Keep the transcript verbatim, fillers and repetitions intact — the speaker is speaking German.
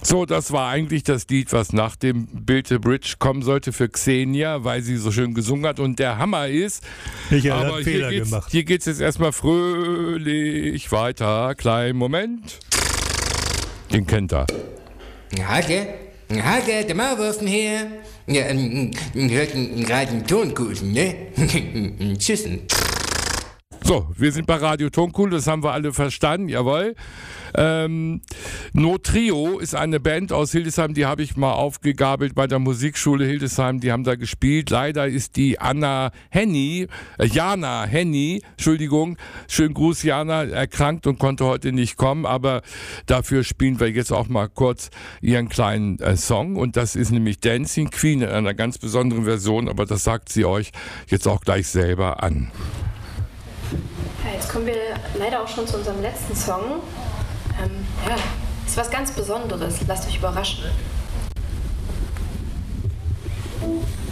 So, das war eigentlich das Lied, was nach dem Build the Bridge kommen sollte für Xenia, weil sie so schön gesungen hat. Und der Hammer ist, ich aber habe einen Fehler hier geht's, gemacht. Hier geht es jetzt erstmal fröhlich weiter. Kleinen Moment. Den kennt er. Hake, Hake, der Maulwurfen hier. Ja, ähm, hört gerade einen Tonkuchen, ne? Tschüssen. So, wir sind bei Radio Tonkuhl, das haben wir alle verstanden, jawohl. Ähm, No Trio ist eine Band aus Hildesheim, die habe ich mal aufgegabelt bei der Musikschule Hildesheim, die haben da gespielt. Leider ist die Anna Henny, äh, Jana Henny, Entschuldigung, schönen Gruß Jana, erkrankt und konnte heute nicht kommen, aber dafür spielen wir jetzt auch mal kurz ihren kleinen äh, Song und das ist nämlich Dancing Queen in einer ganz besonderen Version, aber das sagt sie euch jetzt auch gleich selber an. Ja, jetzt kommen wir leider auch schon zu unserem letzten Song. Ähm, ja, ist was ganz Besonderes. Lasst euch überraschen.